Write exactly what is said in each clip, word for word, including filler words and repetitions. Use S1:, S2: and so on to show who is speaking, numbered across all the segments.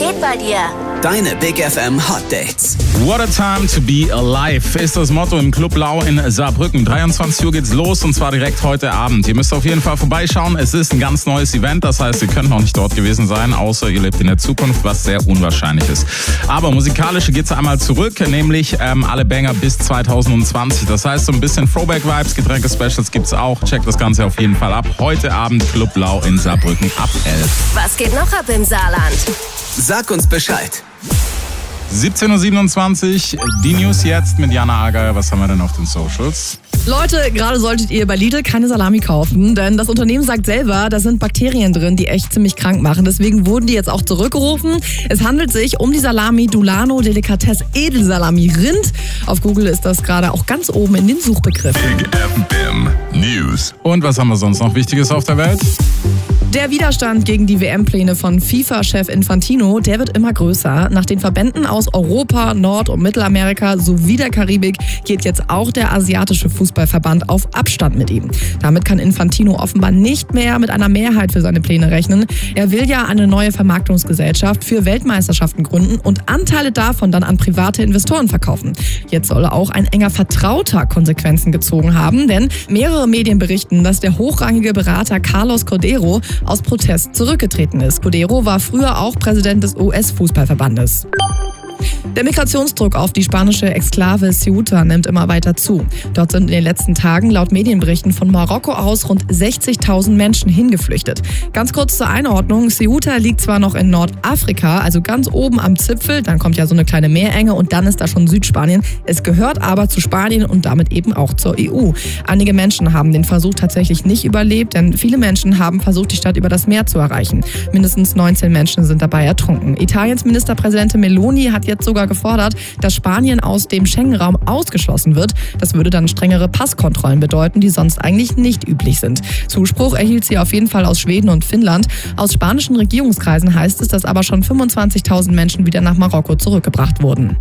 S1: geht bei dir?
S2: Deine Big F M Hot Dates.
S3: What a time to be alive ist das Motto im Club Lau in Saarbrücken. dreiundzwanzig Uhr geht's los und zwar direkt heute Abend. Ihr müsst auf jeden Fall vorbeischauen. Es ist ein ganz neues Event, das heißt, ihr könnt noch nicht dort gewesen sein, außer ihr lebt in der Zukunft, was sehr unwahrscheinlich ist. Aber musikalisch geht's einmal zurück, nämlich ähm, alle Banger bis zwanzig zwanzig. Das heißt, so ein bisschen Throwback-Vibes, Getränke-Specials gibt's auch. Checkt das Ganze auf jeden Fall ab. Heute Abend Club Lau in Saarbrücken ab elf.
S1: Was geht noch ab im Saarland?
S2: Sag uns Bescheid.
S3: siebzehn Uhr siebenundzwanzig, die News jetzt mit Jana Ager. Was haben wir denn auf den Socials?
S4: Leute, gerade solltet ihr bei Lidl keine Salami kaufen, denn das Unternehmen sagt selber, da sind Bakterien drin, die echt ziemlich krank machen. Deswegen wurden die jetzt auch zurückgerufen. Es handelt sich um die Salami Dulano Delikatesse Edelsalami Rind. Auf Google ist das gerade auch ganz oben in den Suchbegriffen.
S5: Big F M News.
S3: Und was haben wir sonst noch Wichtiges auf der Welt?
S4: Der Widerstand gegen die W M-Pläne von FIFA-Chef Infantino, der wird immer größer. Nach den Verbänden aus Europa, Nord- und Mittelamerika sowie der Karibik geht jetzt auch der asiatische Fußballverband auf Abstand mit ihm. Damit kann Infantino offenbar nicht mehr mit einer Mehrheit für seine Pläne rechnen. Er will ja eine neue Vermarktungsgesellschaft für Weltmeisterschaften gründen und Anteile davon dann an private Investoren verkaufen. Jetzt soll auch ein enger Vertrauter Konsequenzen gezogen haben, denn mehrere Medien berichten, dass der hochrangige Berater Carlos Cordero aus Protest zurückgetreten ist. Cordero war früher auch Präsident des U S-Fußballverbandes. Der Migrationsdruck auf die spanische Exklave Ceuta nimmt immer weiter zu. Dort sind in den letzten Tagen laut Medienberichten von Marokko aus rund sechzigtausend Menschen hingeflüchtet. Ganz kurz zur Einordnung, Ceuta liegt zwar noch in Nordafrika, also ganz oben am Zipfel, dann kommt ja so eine kleine Meerenge und dann ist da schon Südspanien. Es gehört aber zu Spanien und damit eben auch zur E U. Einige Menschen haben den Versuch tatsächlich nicht überlebt, denn viele Menschen haben versucht, die Stadt über das Meer zu erreichen. Mindestens neunzehn Menschen sind dabei ertrunken. Italiens Ministerpräsidentin Meloni hat jetzt sogar gefordert, dass Spanien aus dem Schengen-Raum ausgeschlossen wird. Das würde dann strengere Passkontrollen bedeuten, die sonst eigentlich nicht üblich sind. Zuspruch erhielt sie auf jeden Fall aus Schweden und Finnland. Aus spanischen Regierungskreisen heißt es, dass aber schon fünfundzwanzigtausend Menschen wieder nach Marokko zurückgebracht wurden.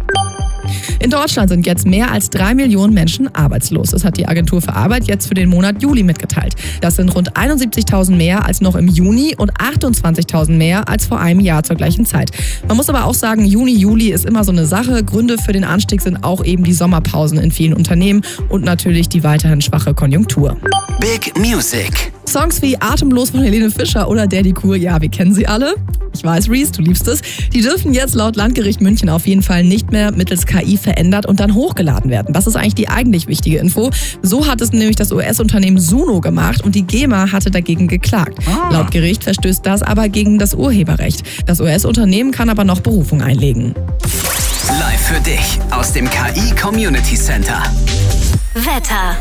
S4: In Deutschland sind jetzt mehr als drei Millionen Menschen arbeitslos. Das hat die Agentur für Arbeit jetzt für den Monat Juli mitgeteilt. Das sind rund einundsiebzigtausend mehr als noch im Juni und achtundzwanzigtausend mehr als vor einem Jahr zur gleichen Zeit. Man muss aber auch sagen, Juni, Juli ist immer so eine Sache. Gründe für den Anstieg sind auch eben die Sommerpausen in vielen Unternehmen und natürlich die weiterhin schwache Konjunktur.
S2: Big Music.
S4: Songs wie Atemlos von Helene Fischer oder Daddy Cool, ja, wir kennen sie alle. Ich weiß, Reese, du liebst es. Die dürfen jetzt laut Landgericht München auf jeden Fall nicht mehr mittels K I verändert und dann hochgeladen werden. Das ist eigentlich die eigentlich wichtige Info. So hat es nämlich das U S-Unternehmen Suno gemacht und die GEMA hatte dagegen geklagt. Ah. Laut Gericht verstößt das aber gegen das Urheberrecht. Das U S-Unternehmen kann aber noch Berufung einlegen.
S2: Live für dich aus dem K I Community Center.
S1: Wetter.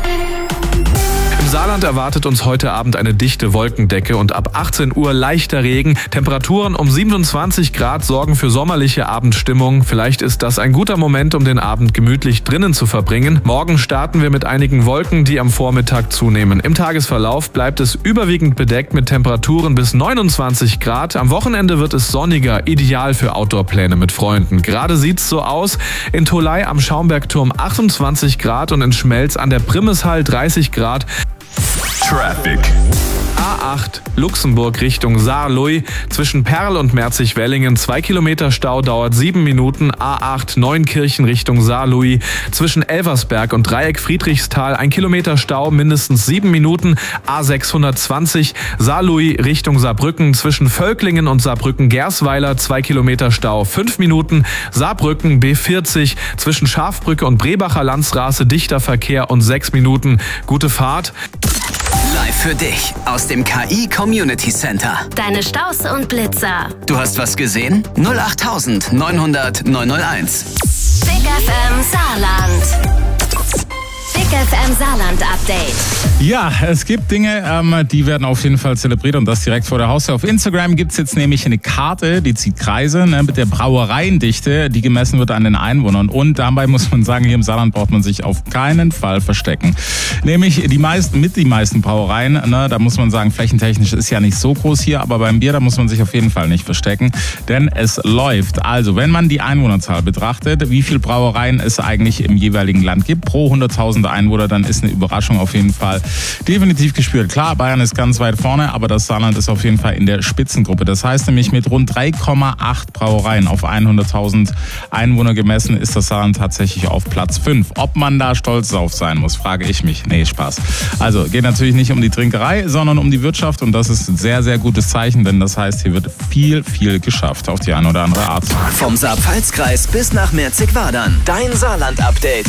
S6: Im Saarland erwartet uns heute Abend eine dichte Wolkendecke und ab achtzehn Uhr leichter Regen. Temperaturen um siebenundzwanzig Grad sorgen für sommerliche Abendstimmung. Vielleicht ist das ein guter Moment, um den Abend gemütlich drinnen zu verbringen. Morgen starten wir mit einigen Wolken, die am Vormittag zunehmen. Im Tagesverlauf bleibt es überwiegend bedeckt mit Temperaturen bis neunundzwanzig Grad. Am Wochenende wird es sonniger, ideal für Outdoor-Pläne mit Freunden. Gerade sieht's so aus. In Tolai am Schaumbergturm achtundzwanzig Grad und in Schmelz an der Primeshall dreißig Grad.
S5: Traffic.
S6: A acht Luxemburg Richtung Saarlouis. Zwischen Perl und Merzig-Wellingen zwei Kilometer Stau, dauert sieben Minuten. A acht Neunkirchen Richtung Saarlouis. Zwischen Elversberg und Dreieck Friedrichsthal ein Kilometer Stau, mindestens sieben Minuten. A sechshundertzwanzig Saarlouis Richtung Saarbrücken. Zwischen Völklingen und Saarbrücken-Gersweiler zwei Kilometer Stau, fünf Minuten. Saarbrücken B vierzig zwischen Schafbrücke und Brebacher Landstraße dichter Verkehr und sechs Minuten. Gute Fahrt.
S2: Live für dich aus dem K I Community Center.
S1: Deine Staus und Blitzer.
S2: Du hast was gesehen? null acht neunhundert neunhunderteins.
S1: Big F M Saarland. Big F M Saarland Update.
S3: Ja, es gibt Dinge, ähm, die werden auf jeden Fall zelebriert und das direkt vor der Haustür. Auf Instagram gibt es jetzt nämlich eine Karte, die zieht Kreise, ne, mit der Brauereiendichte, die gemessen wird an den Einwohnern. Und dabei muss man sagen, hier im Saarland braucht man sich auf keinen Fall verstecken. Nämlich die meisten, mit die meisten Brauereien, ne, da muss man sagen, flächentechnisch ist ja nicht so groß hier, aber beim Bier, da muss man sich auf jeden Fall nicht verstecken, denn es läuft. Also, wenn man die Einwohnerzahl betrachtet, wie viele Brauereien es eigentlich im jeweiligen Land gibt, pro hunderttausend Einwohner, dann ist eine Überraschung auf jeden Fall definitiv gespürt. Klar, Bayern ist ganz weit vorne, aber das Saarland ist auf jeden Fall in der Spitzengruppe. Das heißt nämlich, mit rund drei Komma acht Brauereien auf hunderttausend Einwohner gemessen ist das Saarland tatsächlich auf Platz fünf. Ob man da stolz drauf sein muss, frage ich mich. Nee, Spaß. Also geht natürlich nicht um die Trinkerei, sondern um die Wirtschaft und das ist ein sehr, sehr gutes Zeichen, denn das heißt, hier wird viel, viel geschafft auf die eine oder andere Art.
S2: Vom Saar-Pfalz-Kreis bis nach Merzig-Wadern. Dein Saarland-Update.